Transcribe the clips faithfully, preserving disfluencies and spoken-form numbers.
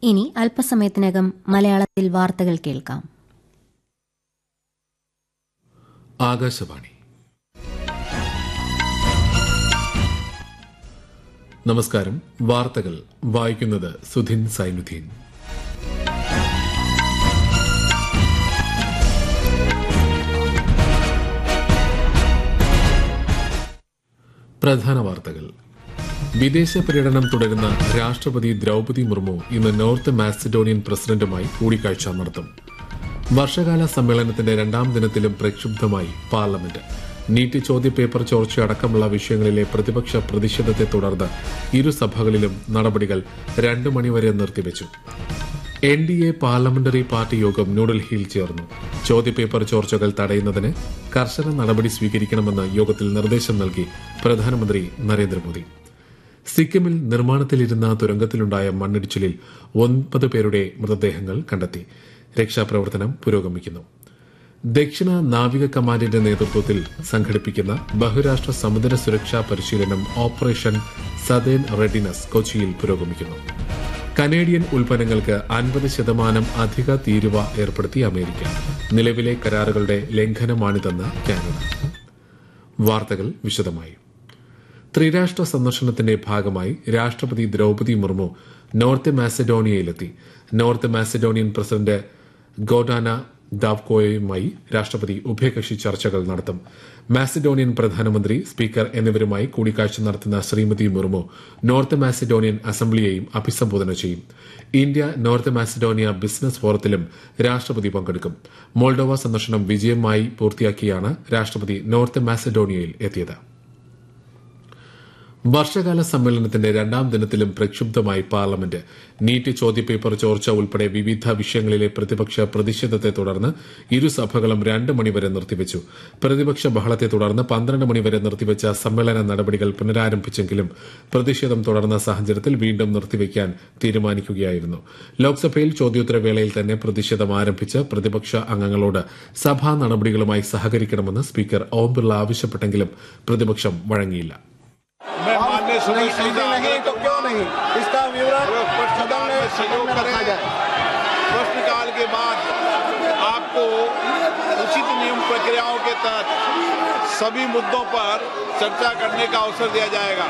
ഇനി അല്പസമയത്തിനകം മലയാളത്തിൽ വാർത്തകൾ കേൾക്കാം. ആകാശവാണി. നമസ്കാരം. വാർത്തകൾ വായിക്കുന്നത് സുധിൻ സൈനുദ്ദീൻ. പ്രധാന വാർത്തകൾ. വിദേശ പര്യടനം തുടരുന്ന രാഷ്ട്രപതി ദ്രൌപതി മുർമു ഇന്ന് നോർത്ത് മാസിഡോണിയൻ പ്രസിഡന്റുമായി കൂടിക്കാഴ്ച നടത്തും. വർഷകാല സമ്മേളനത്തിന്റെ രണ്ടാം ദിനത്തിലും പ്രക്ഷുബ്ധമായി പാർലമെന്റ്. നീറ്റ് ചോദ്യപേപ്പർ ചോർച്ചയടക്കമുള്ള വിഷയങ്ങളിലെ പ്രതിപക്ഷ പ്രതിഷേധത്തെ തുടർന്ന് ഇരുസഭകളിലും നടപടികൾ രണ്ടു മണിവരെ നിർത്തിവച്ചു. N D A parliamentary party യോഗം ന്യൂഡൽഹിയിൽ ചേർന്നു. ചോദ്യപേപ്പർ ചോർച്ചകൾ തടയുന്നതിന് കർശന നടപടി സ്വീകരിക്കണമെന്ന് യോഗത്തിൽ നിർദ്ദേശം നൽകി പ്രധാനമന്ത്രി നരേന്ദ്രമോദി. സിക്കിമിൽ നിർമ്മാണത്തിലിരുന്ന തുരങ്കത്തിലുണ്ടായ മണ്ണിടിച്ചിലിൽ ഒൻപത് പേരുടെ മൃതദേഹങ്ങൾ കണ്ടെത്തി. രക്ഷാപ്രവർത്തനം പുരോഗമിക്കുന്നു. ദക്ഷിണ നാവിക കമാൻഡിന്റെ നേതൃത്വത്തിൽ സംഘടിപ്പിക്കുന്ന ബഹുരാഷ്ട്ര സമുദ്ര സുരക്ഷാ പരിശീലനം ഓപ്പറേഷൻ സതേൺ റെഡിനസ് കൊച്ചിയിൽ പുരോഗമിക്കുന്നു. കനേഡിയൻ ഉൽപ്പന്നങ്ങൾക്ക് അൻപത് ശതമാനം അധിക തീരുവ ഏർപ്പെടുത്തി അമേരിക്ക. നിലവിലെ കരാറുകളുടെ ലംഘനമാണിതെന്ന് കാനഡ. വാർത്തകൾ വിശദമായി. ത്രിരാഷ്ട്ര സന്ദർശനത്തിന്റെ ഭാഗമായി രാഷ്ട്രപതി Draupadi Murmu north മാസിഡോണിയയിലെത്തി. North Macedonian president Gordana ദാവ്കോയുമായി രാഷ്ട്രപതി ഉഭയകക്ഷി ചർച്ചകൾ നടത്തും. മാസിഡോണിയൻ പ്രധാനമന്ത്രി, സ്പീക്കർ എന്നിവരുമായി കൂടിക്കാഴ്ച നടത്തുന്ന ശ്രീമതി മുർമു നോർത്ത് മാസിഡോണിയൻ അസംബ്ലിയെയും അഭിസംബോധന ചെയ്യും. ഇന്ത്യ നോർത്ത് മാസിഡോണിയ ബിസിനസ് ഫോറത്തിലും രാഷ്ട്രപതി പങ്കെടുക്കും. മോൾഡോവ സന്ദർശനം വിജയമായി പൂർത്തിയാക്കിയാണ് രാഷ്ട്രപതി നോർത്ത് മാസിഡോണിയയിൽ എത്തിയത്. വർഷകാല സമ്മേളനത്തിന്റെ രണ്ടാം ദിനത്തിലും പ്രക്ഷുബ്ധമായി പാർലമെന്റ്. നീറ്റ് ചോദ്യപേപ്പർ ചോർച്ച ഉൾപ്പെടെ വിവിധ വിഷയങ്ങളിലെ പ്രതിപക്ഷ പ്രതിഷേധത്തെ തുടർന്ന് ഇരുസഭകളും രണ്ട് മണിവരെ നിർത്തിവച്ചു. പ്രതിപക്ഷ ബഹളത്തെ തുടർന്ന് പന്ത്രണ്ട് മണിവരെ നിർത്തിവച്ച സമ്മേളന നടപടികൾ പുനരാരംഭിച്ചെങ്കിലും പ്രതിഷേധം തുടർന്ന സാഹചര്യത്തിൽ വീണ്ടും നിർത്തിവയ്ക്കാൻ തീരുമാനിക്കുകയായിരുന്നു. ലോക്സഭയിൽ ചോദ്യോത്തരവേളയിൽ തന്നെ പ്രതിഷേധം ആരംഭിച്ച് പ്രതിപക്ഷ അംഗങ്ങളോട് സഭാ നടപടികളുമായി സഹകരിക്കണമെന്ന് സ്പീക്കർ ഓം ബിർള ആവശ്യപ്പെട്ടെങ്കിലും പ്രതിപക്ഷം വഴങ്ങിയില്ല. मैं माननीय सदस्य नहीं तो क्यों नहीं इसका विवरण सदन में सहयोग करें. प्रश्नकाल के बाद आपको उचित नियम प्रक्रियाओं के तहत सभी मुद्दों पर चर्चा करने का अवसर दिया जाएगा.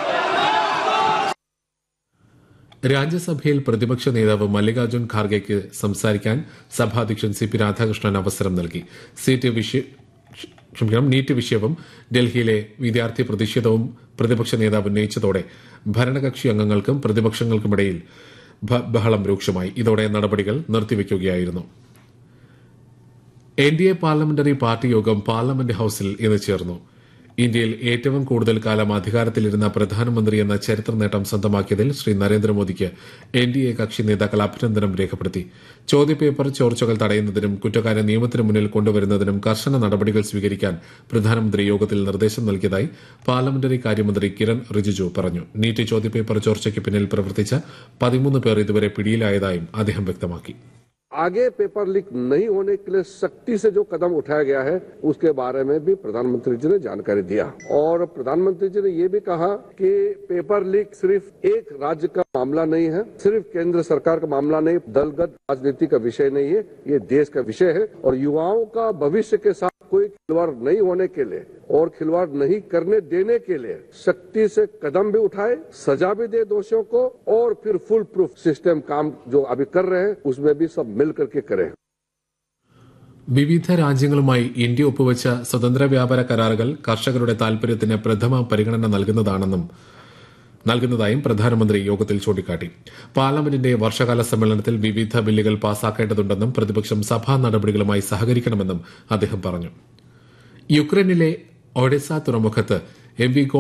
രാജ്യസഭയിൽ പ്രതിപക്ഷ നേതാവ് മല്ലികാർജ്ജുൻ ഖാർഗെയ്ക്ക് സംസാരിക്കാൻ സഭാധ്യക്ഷൻ സി പി രാധാകൃഷ്ണൻ അവസരം നൽകി. സീറ്റ് വിഷയ ക്ഷമിക്കണം നീറ്റ് വിഷയവും ഡൽഹിയിലെ വിദ്യാർത്ഥി പ്രതിഷേധവും പ്രതിപക്ഷ നേതാവ് ഉന്നയിച്ചതോടെ ഭരണകക്ഷി അംഗങ്ങൾക്കും പ്രതിപക്ഷങ്ങൾക്കുമിടയിൽ ബഹളം രൂക്ഷമായി. ഇതോടെ നടപടികൾ നിർത്തിവയ്ക്കുകയായിരുന്നു. N D A parliamentary party യോഗം പാർലമെന്റ് ഹൌസിൽ ഇന്ന് ചേർന്നു. ഇന്ത്യയിൽ ഏറ്റവും കൂടുതൽ കാലം അധികാരത്തിലിരുന്ന പ്രധാനമന്ത്രി എന്ന ചരിത്ര നേട്ടം സ്വന്തമാക്കിയതിൽ ശ്രീ നരേന്ദ്രമോദിക്ക് എൻ ഡി എ കക്ഷി നേതാക്കൾ അഭിനന്ദനം രേഖപ്പെടുത്തി. ചോദ്യപേപ്പർ ചോർച്ചകൾ തടയുന്നതിനും കുറ്റക്കാരെ നിയമത്തിന് മുന്നിൽ കൊണ്ടുവരുന്നതിനും കർശന നടപടികൾ സ്വീകരിക്കാൻ പ്രധാനമന്ത്രി യോഗത്തിൽ നിർദ്ദേശം നൽകിയതായി പാർലമെന്ററി കാര്യമന്ത്രി കിരൺ റിജിജു പറഞ്ഞു. നീറ്റ് ചോദ്യപേപ്പർ ചോർച്ചയ്ക്ക് പിന്നിൽ പ്രവർത്തിച്ച പതിമൂന്ന് പേർ ഇതുവരെ പിടിയിലായതായും അദ്ദേഹം വ്യക്തമാക്കി. आगे पेपर लीक नहीं होने के लिए सख्ती से जो कदम उठाया गया है उसके बारे में भी प्रधानमंत्री जी ने जानकारी दिया और प्रधानमंत्री जी ने ये भी कहा कि पेपर लीक सिर्फ एक राज्य का मामला नहीं है, सिर्फ केंद्र सरकार का मामला नहीं, दलगत राजनीति का विषय नहीं है, ये देश का विषय है और युवाओं का भविष्य के साथ कोई खिलवाड़ नहीं होने के लिए और खिलवाड़ नहीं करने देने के लिए सख्ती से कदम भी उठाए, सजा भी दे दोषियों को और फिर फुल प्रूफ सिस्टम काम जो अभी कर रहे हैं उसमें भी सब मिल करके करें. വിവിധ രാജ്യങ്ങളുമായി ഇന്ത്യ ഒപ്പുവച്ച സ്വതന്ത്ര വ്യാപാര കരാറുകൾ കർഷകരുടെ താൽപര്യത്തിന് പ്രഥമ പരിഗണന നൽകുന്നതാണെന്നും നൽകുന്നതായും പ്രധാനമന്ത്രി യോഗത്തിൽ ചൂണ്ടിക്കാട്ടി. പാർലമെന്റിന്റെ വർഷകാല സമ്മേളനത്തിൽ വിവിധ ബില്ലുകൾ പാസാക്കേണ്ടതുണ്ടെന്നും പ്രതിപക്ഷം സഭാ നടപടികളുമായി സഹകരിക്കണമെന്നും അദ്ദേഹം പറഞ്ഞു. യുക്രൈനിലെ ഒഡെസ തുറമുഖത്ത് എം വി